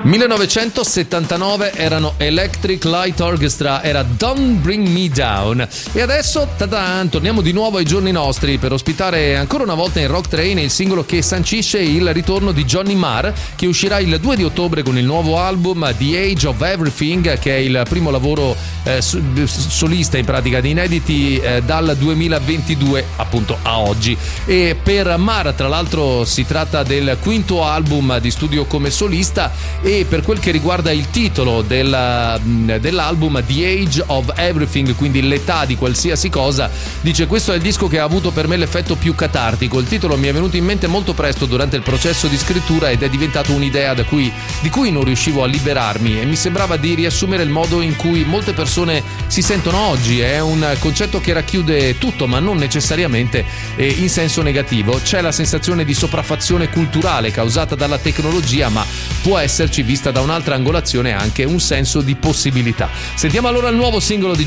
1979 erano Electric Light Orchestra, era Don't Bring Me Down. E adesso torniamo di nuovo ai giorni nostri per ospitare ancora una volta in Rock Train il singolo che sancisce il ritorno di Johnny Marr, che uscirà il 2 di ottobre con il nuovo album The Age of Everything, che è il primo lavoro solista in pratica di inediti dal 2022 appunto a oggi. E per Marr, tra l'altro, si tratta del quinto album di studio come solista. E per quel che riguarda il titolo dell'album, The Age of Everything, quindi l'età di qualsiasi cosa, dice: questo è il disco che ha avuto per me l'effetto più catartico. Il titolo mi è venuto in mente molto presto durante il processo di scrittura ed è diventato un'idea di cui non riuscivo a liberarmi, e mi sembrava di riassumere il modo in cui molte persone si sentono oggi. È un concetto che racchiude tutto, ma non necessariamente in senso negativo. C'è la sensazione di sopraffazione culturale causata dalla tecnologia, ma può esserci, vista da un'altra angolazione, anche un senso di possibilità. Sentiamo allora il nuovo singolo di